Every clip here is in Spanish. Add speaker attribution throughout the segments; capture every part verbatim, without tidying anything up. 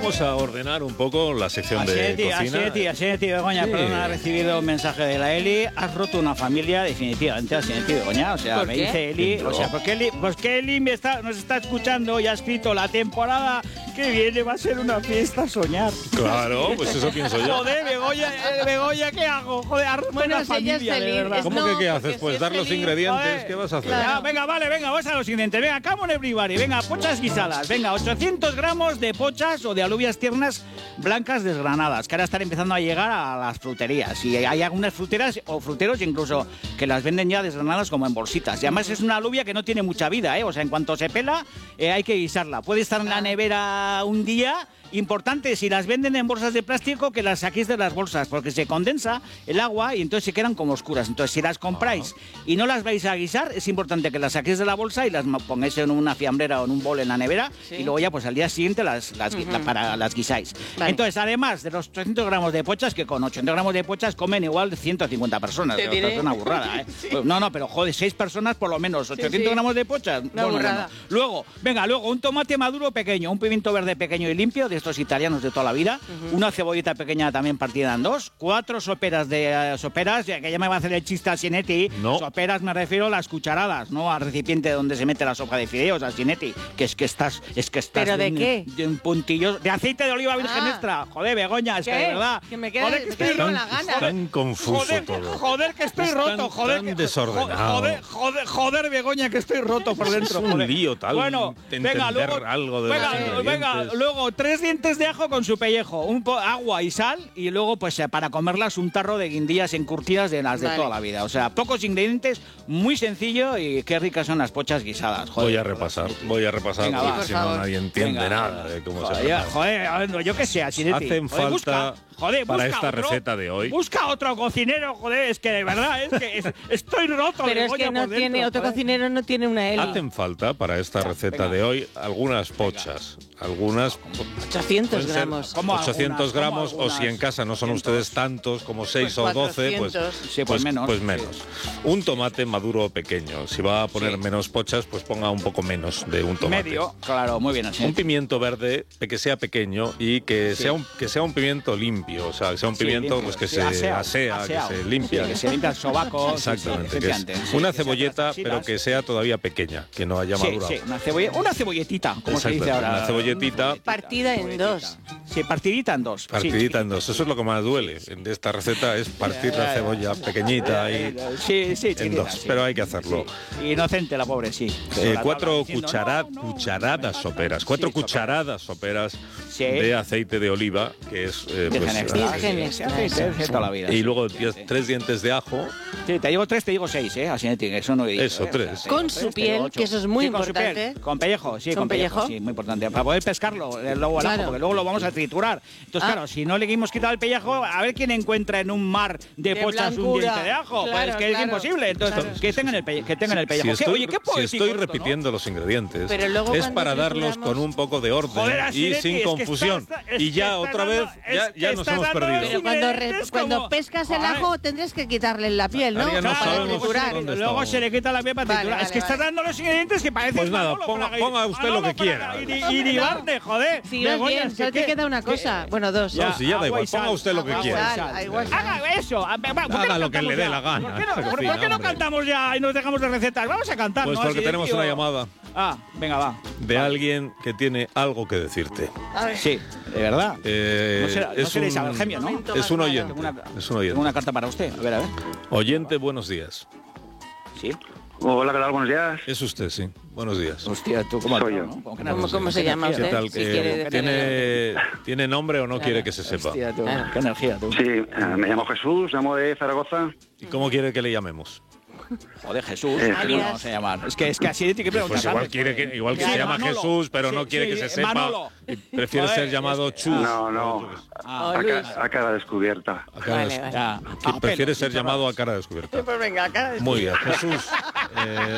Speaker 1: vamos a ordenar un poco la sección de
Speaker 2: Asieti,
Speaker 1: cocina.
Speaker 2: Asieti, Asieti, Begoña,
Speaker 1: Sí.
Speaker 2: perdona, he recibido un mensaje de la Eli. Has roto una familia, definitivamente, Asieti, Begoña. O sea,
Speaker 3: ¿Por
Speaker 2: me
Speaker 3: qué?
Speaker 2: dice Eli, o sea, porque Eli, pues que Eli me está, nos está escuchando y ha escrito la temporada que viene va a ser una fiesta a soñar.
Speaker 1: Claro, pues eso pienso yo.
Speaker 2: Joder, Begoña, eh, Begoña, ¿qué hago? Joder, has roto
Speaker 3: Bueno,
Speaker 2: una
Speaker 3: si ella es
Speaker 2: familia, de
Speaker 3: feliz,
Speaker 2: verdad.
Speaker 3: es-
Speaker 1: ¿Cómo
Speaker 3: no,
Speaker 1: que qué
Speaker 3: porque
Speaker 1: haces?
Speaker 3: si
Speaker 1: Pues
Speaker 3: es
Speaker 1: dar los
Speaker 3: feliz,
Speaker 1: ingredientes.
Speaker 2: joder.
Speaker 1: ¿Qué vas a hacer?
Speaker 3: Claro.
Speaker 2: Ya, venga, vale, venga, vamos a los siguientes. Venga, come on everybody. Venga, pochas guisadas. Venga, ochocientos gramos de pochas o de alubias tiernas blancas desgranadas, que ahora están empezando a llegar a las fruterías. Y hay algunas fruteras o fruteros incluso que las venden ya desgranadas como en bolsitas. Y además es una alubia que no tiene mucha vida, ¿eh? O sea, en cuanto se pela, eh, hay que guisarla. Puede estar en la nevera un día. Importante, si las venden en bolsas de plástico, que las saquéis de las bolsas, porque se condensa el agua y entonces se quedan como oscuras. Entonces, si las compráis y no las vais a guisar, es importante que las saquéis de la bolsa y las ma- pongáis en una fiambrera o en un bol en la nevera,
Speaker 3: Sí.
Speaker 2: y luego ya pues al día siguiente las, las, gui- la- para, las guisáis.
Speaker 3: Vale.
Speaker 2: Entonces, además de los ochocientos gramos de pochas, que con ochocientos gramos de pochas comen igual ciento cincuenta personas.
Speaker 3: Te
Speaker 2: que
Speaker 3: diré.
Speaker 2: Es una burrada, ¿eh? Pues, no, no, pero joder, seis personas por lo menos, ochocientos
Speaker 3: sí.
Speaker 2: gramos de pochas.
Speaker 3: Una burrada.
Speaker 2: Luego, venga, luego un tomate maduro pequeño, un pimiento verde pequeño y limpio, de estos italianos de toda la vida, una cebollita pequeña también partida en dos, cuatro soperas de eh, soperas, ya que ya me va a hacer el chiste al Sinetti.
Speaker 1: No.
Speaker 2: Soperas me refiero a las cucharadas, no al recipiente donde se mete la sopa de fideos, al Sinetti, que es que estás, es que estás
Speaker 3: ¿Pero de
Speaker 2: un-
Speaker 3: qué?
Speaker 2: de un puntillo de aceite de oliva virgen
Speaker 3: Ah.
Speaker 2: extra. Joder, Begoña, es
Speaker 3: ¿Qué?
Speaker 2: que de verdad.
Speaker 3: Que me queda-
Speaker 2: joder,
Speaker 3: me
Speaker 2: que
Speaker 3: queda
Speaker 2: estoy
Speaker 3: con
Speaker 2: roto.
Speaker 3: la gana.
Speaker 1: Tan confuso
Speaker 2: joder,
Speaker 1: todo.
Speaker 2: joder, que estoy
Speaker 1: Es
Speaker 2: roto,
Speaker 1: tan-
Speaker 2: joder,
Speaker 1: tan
Speaker 2: que,
Speaker 1: desordenado.
Speaker 2: joder, joder, joder, Begoña, que estoy roto por dentro.
Speaker 1: Es un
Speaker 2: joder.
Speaker 1: lío tal
Speaker 2: Bueno,
Speaker 1: entender
Speaker 2: venga, luego,
Speaker 1: algo de
Speaker 2: venga,
Speaker 1: los ingredientes.
Speaker 2: venga, luego tres dientes de ajo con su pellejo, un po- agua y sal, y luego pues eh, para comerlas un tarro de guindillas encurtidas de las de
Speaker 3: Vale.
Speaker 2: toda la vida. O sea, pocos ingredientes, muy sencillo y qué ricas son las pochas guisadas. Joder.
Speaker 1: Voy a repasar, voy a repasar,
Speaker 2: Venga,
Speaker 1: porque
Speaker 2: va.
Speaker 3: Sí, por
Speaker 1: si no
Speaker 3: favor.
Speaker 1: nadie entiende
Speaker 2: Venga,
Speaker 1: nada de cómo se
Speaker 2: joder,
Speaker 1: prepara.
Speaker 2: joder, a ver, yo qué sé, Asinetti.
Speaker 1: Hacen
Speaker 2: Joder, busca,
Speaker 1: falta
Speaker 2: joder,
Speaker 1: para
Speaker 2: busca
Speaker 1: esta
Speaker 2: otro-
Speaker 1: receta de hoy.
Speaker 2: Busca otro cocinero, joder, es que de verdad, es que es- estoy roto.
Speaker 3: Pero es
Speaker 2: Begoña,
Speaker 3: que no
Speaker 2: por dentro,
Speaker 3: tiene, otro
Speaker 2: joder.
Speaker 3: cocinero no tiene una Eli.
Speaker 1: Hacen falta para esta receta
Speaker 2: venga.
Speaker 1: de hoy algunas pochas, algunas
Speaker 3: ochocientos
Speaker 1: pueden ser
Speaker 3: gramos.
Speaker 2: ¿Cómo
Speaker 1: ochocientos
Speaker 2: algunas?
Speaker 1: gramos,
Speaker 2: ¿Cómo
Speaker 1: o si en
Speaker 2: algunas?
Speaker 1: casa no son ustedes tantos como seis
Speaker 3: Pues
Speaker 1: o doce, pues,
Speaker 3: cuatrocientos.
Speaker 2: Sí, pues menos.
Speaker 1: pues menos. Un tomate maduro pequeño. Si va a poner
Speaker 2: Sí.
Speaker 1: menos pochas, pues ponga un poco menos de un tomate.
Speaker 2: Medio, claro, muy bien, así.
Speaker 1: Un pimiento verde pe- que sea pequeño y que sea un que sea un pimiento limpio, o sea, que sea un
Speaker 2: Sí,
Speaker 1: pimiento
Speaker 2: limpio,
Speaker 1: pues que
Speaker 2: sí,
Speaker 1: se
Speaker 2: aseado,
Speaker 1: asea,
Speaker 2: aseado.
Speaker 1: que se limpia.
Speaker 2: Sí, que se limpia el sobaco.
Speaker 1: Exactamente,
Speaker 2: sí, sí,
Speaker 1: que es
Speaker 2: efectivamente, sí,
Speaker 1: una
Speaker 2: que sea
Speaker 1: cebolleta,
Speaker 2: las
Speaker 1: pero que sea todavía pequeña, que no haya
Speaker 2: Sí,
Speaker 1: madurado.
Speaker 2: sí, una, cebolle- una cebolletita, como se dice
Speaker 1: Exacto,
Speaker 2: ahora.
Speaker 1: una cebolletita.
Speaker 3: Partida en dos.
Speaker 2: Sí, partidita en dos. sí.
Speaker 1: Partidita en dos. Eso es lo que más duele de esta receta, es partir la cebolla pequeñita y
Speaker 2: Sí, sí,
Speaker 1: en
Speaker 2: chiquitita,
Speaker 1: dos,
Speaker 2: sí.
Speaker 1: pero hay que hacerlo.
Speaker 2: Sí. Inocente la pobre, sí.
Speaker 1: Eh,
Speaker 2: La
Speaker 1: cuatro
Speaker 2: tabla diciendo,
Speaker 1: cuchara-
Speaker 2: no, no,
Speaker 1: cucharadas
Speaker 2: no,
Speaker 1: soperas,
Speaker 2: sí,
Speaker 1: cuatro
Speaker 2: soperas.
Speaker 1: cucharadas soperas
Speaker 2: Sí.
Speaker 1: de aceite de oliva, que es eh,
Speaker 2: Virgen
Speaker 1: pues,
Speaker 2: extra.
Speaker 1: ah,
Speaker 3: Virgen
Speaker 2: sí,
Speaker 3: extra,
Speaker 2: sí, sí,
Speaker 3: eso.
Speaker 2: sí, toda la vida.
Speaker 1: y
Speaker 2: sí.
Speaker 1: luego diez- tres dientes de ajo.
Speaker 2: Sí, te digo tres, te digo seis, ¿eh? Así que eso no he dicho.
Speaker 1: Eso,
Speaker 2: ¿eh?
Speaker 1: tres.
Speaker 2: O sea, te digo
Speaker 3: Con
Speaker 2: tres,
Speaker 3: su
Speaker 2: te digo
Speaker 3: piel,
Speaker 2: ocho.
Speaker 3: que eso es muy
Speaker 2: Sí, con su piel.
Speaker 3: importante.
Speaker 2: Con pellejo, sí,
Speaker 3: ¿Con
Speaker 2: con pellejo?
Speaker 3: pellejo?
Speaker 2: Sí, muy importante. Para poder pescarlo, eh, luego al ajo,
Speaker 3: Claro.
Speaker 2: porque luego lo vamos a triturar. Entonces,
Speaker 3: Ah.
Speaker 2: claro, si no le hemos quitado el pellejo, a ver quién encuentra en un mar de,
Speaker 3: De
Speaker 2: pochas un
Speaker 3: blancura.
Speaker 2: diente de ajo. Pues
Speaker 3: Claro,
Speaker 2: es que es
Speaker 3: claro.
Speaker 2: imposible. Entonces,
Speaker 3: Claro.
Speaker 2: que tengan el, pelle- que tengan el pellejo.
Speaker 1: Si
Speaker 2: ¿Qué-
Speaker 1: estoy,
Speaker 2: Oye, qué
Speaker 1: si
Speaker 2: poético
Speaker 1: estoy
Speaker 2: esto, ¿no?
Speaker 1: repitiendo los ingredientes,
Speaker 3: Pero luego
Speaker 1: es
Speaker 3: cuando
Speaker 1: para darlos
Speaker 3: trituramos-
Speaker 1: con un poco de orden
Speaker 2: Joder,
Speaker 1: y
Speaker 2: Asinetti,
Speaker 1: sin
Speaker 2: es que
Speaker 1: confusión.
Speaker 2: estás- es
Speaker 1: y
Speaker 2: que
Speaker 1: ya
Speaker 2: estás
Speaker 1: otra
Speaker 2: dando-
Speaker 1: vez,
Speaker 2: es
Speaker 1: ya,
Speaker 2: que
Speaker 1: ya nos
Speaker 2: estás
Speaker 1: hemos
Speaker 2: dando
Speaker 1: perdido.
Speaker 2: los
Speaker 3: Pero cuando, re-
Speaker 2: ingredientes
Speaker 3: cuando
Speaker 2: como-
Speaker 3: pescas el
Speaker 2: Joder.
Speaker 3: ajo tendrás que quitarle la piel, ¿no?
Speaker 1: Ahora ya no
Speaker 3: Para
Speaker 1: sabemos
Speaker 3: triturar.
Speaker 1: dónde
Speaker 2: Luego
Speaker 1: estamos.
Speaker 2: se le quita la piel para
Speaker 3: Vale,
Speaker 2: triturar.
Speaker 3: vale,
Speaker 2: es que estás
Speaker 3: vale.
Speaker 2: dando los ingredientes que parecen
Speaker 1: Pues nada,
Speaker 2: Manolo
Speaker 1: ponga-
Speaker 2: Fraga y-
Speaker 1: ponga usted lo
Speaker 2: Manolo
Speaker 1: que quiera.
Speaker 2: Fraga Y, y, y Ibarne, joder.
Speaker 3: Si vas
Speaker 2: Begoña,
Speaker 3: bien,
Speaker 2: es que
Speaker 3: solo te
Speaker 2: qué-
Speaker 3: queda una
Speaker 2: qué-
Speaker 3: cosa. Bueno, dos.
Speaker 1: No, si ya da
Speaker 2: agua
Speaker 1: igual,
Speaker 2: y sal,
Speaker 1: ponga usted lo que
Speaker 2: agua y
Speaker 1: quiera.
Speaker 3: sal, agua y sal.
Speaker 2: Haga eso. a- va, ¿por qué
Speaker 1: Haga
Speaker 2: no
Speaker 1: lo que
Speaker 2: cantamos
Speaker 1: le dé
Speaker 2: ya?
Speaker 1: la gana,
Speaker 2: ¿Por qué no,
Speaker 1: esta
Speaker 2: por-
Speaker 1: cocina,
Speaker 2: por qué no
Speaker 1: hombre.
Speaker 2: cantamos ya y nos dejamos de recetas? Vamos a cantar,
Speaker 1: Pues
Speaker 2: ¿no?
Speaker 1: porque
Speaker 2: Así,
Speaker 1: tenemos
Speaker 2: tío.
Speaker 1: una llamada
Speaker 2: Ah, venga, va.
Speaker 1: de alguien que tiene algo que decirte.
Speaker 3: A ver.
Speaker 2: Sí, de verdad.
Speaker 1: Eh,
Speaker 2: No será- no
Speaker 1: es
Speaker 2: seréis
Speaker 1: un-
Speaker 2: Abel Gemio, ¿no?
Speaker 3: Momento
Speaker 1: Es
Speaker 3: más
Speaker 1: un
Speaker 3: malo.
Speaker 1: oyente.
Speaker 2: Tengo una,
Speaker 1: Es un
Speaker 2: tengo
Speaker 1: oyente.
Speaker 2: una carta para usted. A ver, a ver.
Speaker 1: Oyente, buenos días.
Speaker 2: Sí.
Speaker 4: Hola, ¿qué tal? Buenos días.
Speaker 1: Es usted, sí. Buenos días.
Speaker 2: Hostia, tú cómo
Speaker 4: Soy
Speaker 2: has
Speaker 4: yo.
Speaker 2: dado, ¿no? ¿Cómo que
Speaker 3: ¿Cómo,
Speaker 2: no?
Speaker 3: cómo se llama
Speaker 2: energía.
Speaker 1: ¿Qué
Speaker 3: usted?
Speaker 1: tal?
Speaker 3: Si
Speaker 1: Que
Speaker 3: quiere decir.
Speaker 1: ¿tiene, ¿Tiene nombre o no
Speaker 3: Claro.
Speaker 1: quiere que se sepa?
Speaker 2: Hostia, tú,
Speaker 3: Claro.
Speaker 2: qué energía, tú.
Speaker 4: Sí, eh, me llamo Jesús, llamo de Zaragoza.
Speaker 1: ¿Y cómo quiere que le llamemos?
Speaker 2: Joder, Jesús.
Speaker 4: Eh,
Speaker 2: ¿cómo
Speaker 3: alias.
Speaker 2: lo vamos a llamar? Es que, es que así tiene que preguntar.
Speaker 1: Pues igual
Speaker 2: antes,
Speaker 1: quiere
Speaker 2: joder.
Speaker 1: que, igual que
Speaker 2: Sí,
Speaker 1: se llama
Speaker 2: Manolo.
Speaker 1: Jesús, pero
Speaker 2: Sí,
Speaker 1: no quiere
Speaker 2: sí,
Speaker 1: que se sepa.
Speaker 2: Manolo.
Speaker 1: Y prefiere
Speaker 2: Joder,
Speaker 1: ser llamado
Speaker 2: es que-
Speaker 1: Chus.
Speaker 4: No, no,
Speaker 2: Ah,
Speaker 3: O
Speaker 4: a,
Speaker 3: Luis.
Speaker 4: ca- a cara descubierta.
Speaker 1: A cara
Speaker 3: Vale,
Speaker 1: des-
Speaker 3: vale.
Speaker 2: Ya.
Speaker 1: que
Speaker 2: Ah,
Speaker 1: prefiere
Speaker 2: pelo,
Speaker 1: ser
Speaker 2: sí,
Speaker 1: llamado a
Speaker 2: chaval.
Speaker 1: cara descubierta.
Speaker 3: Pues venga, acá.
Speaker 1: Muy bien, Jesús. eh,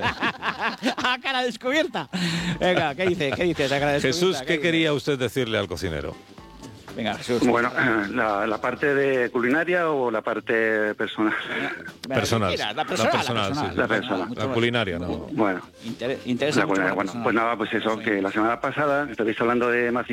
Speaker 2: A cara descubierta. Venga, ¿qué dice? ¿Qué dice esa cara descubierta?
Speaker 1: Jesús, ¿qué
Speaker 2: dice?
Speaker 1: quería usted decirle al cocinero?
Speaker 2: Venga, Jesús.
Speaker 4: Bueno, eh, la, la parte de culinaria o la parte personal.
Speaker 2: Venga,
Speaker 1: personal.
Speaker 2: mira, la
Speaker 1: La
Speaker 2: personal, la
Speaker 1: personal,
Speaker 2: personal.
Speaker 1: sí, sí.
Speaker 4: La personal.
Speaker 2: Mucho
Speaker 1: La
Speaker 2: más.
Speaker 1: culinaria, no.
Speaker 4: Bueno,
Speaker 2: Inter- interesa
Speaker 4: la
Speaker 2: mucho
Speaker 4: culinaria.
Speaker 2: la
Speaker 4: Bueno,
Speaker 2: personal.
Speaker 4: pues nada, pues eso, que la semana pasada estabais hablando de